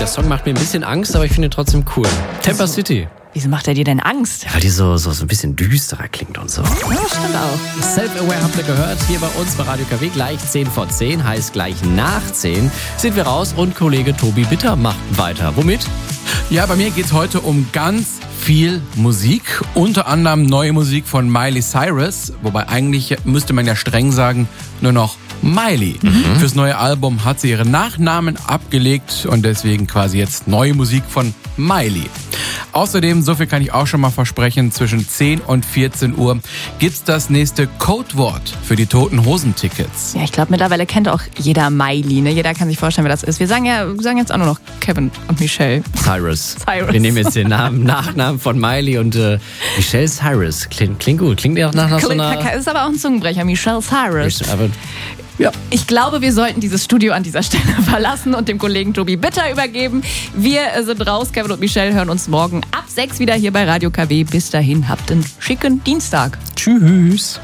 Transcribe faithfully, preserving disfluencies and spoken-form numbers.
Der Song macht mir ein bisschen Angst, aber ich finde ihn trotzdem cool. Temper City. Wieso macht er dir denn Angst? Ja, weil die so, so, so ein bisschen düsterer klingt und so. Ja, stimmt auch. Self-Aware habt ihr gehört, hier bei uns bei Radio K W gleich zehn vor zehn, heißt gleich nach zehn sind wir raus und Kollege Tobi Bitter macht weiter. Womit? Ja, bei mir geht's heute um ganz viel Musik, unter anderem neue Musik von Miley Cyrus, wobei eigentlich müsste man ja streng sagen, nur noch Miley. Mhm. Fürs neue Album hat sie ihren Nachnamen abgelegt und deswegen quasi jetzt neue Musik von Miley. Außerdem, so viel kann ich auch schon mal versprechen, zwischen zehn und vierzehn Uhr gibt's das nächste Codewort für die Toten Hosen-Tickets. Ja, ich glaube, mittlerweile kennt auch jeder Miley, ne? Jeder kann sich vorstellen, wer das ist. Wir sagen ja wir sagen jetzt auch nur noch Kevin und Michelle. Cyrus. Cyrus. Wir nehmen jetzt den Namen, Nachnamen von Miley und äh, Michelle Cyrus. Klingt, klingt gut. Klingt ja auch nach, nach so einer... Ist aber auch ein Zungenbrecher, Michelle Cyrus. Aber ja. Ich glaube, wir sollten dieses Studio an dieser Stelle verlassen und dem Kollegen Tobi Bitter übergeben. Wir sind raus. Kevin und Michelle hören uns morgen ab sechs wieder hier bei Radio K W. Bis dahin, habt einen schicken Dienstag. Tschüss.